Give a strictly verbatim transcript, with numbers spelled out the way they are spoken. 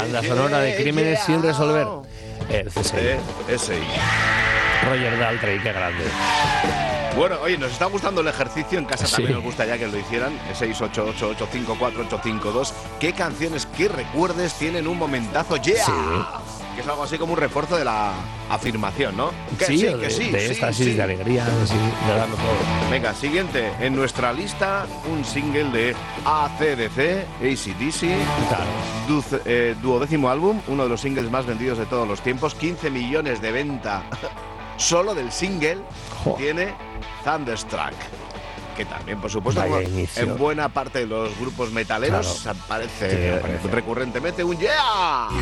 Banda sonora de Crímenes sin resolver. El C S I. C S I. Roger Daltrey, qué grande. Bueno, oye, nos está gustando el ejercicio. En casa Sí. también nos gustaría que lo hicieran. seis ocho ocho ocho cinco cuatro ocho cinco dos. ¿Qué canciones, qué recuerdes tienen un momentazo? ¡Yeah! Sí. Que es algo así como un refuerzo de la afirmación, ¿no? Que Sí, sí, de, que sí. de sí, éxtasis, sí. de alegría, sí, de darlo todo. Venga, siguiente. En nuestra lista, un single de A C D C, A C D C. Claro. Du- eh, duodécimo álbum, uno de los singles más vendidos de todos los tiempos. quince millones de venta solo del single. Jo. Tiene Thunderstruck, que también, por supuesto, Vaya en inicio. buena parte de los grupos metaleros Claro. aparece Sí, aparece. recurrentemente un yeah.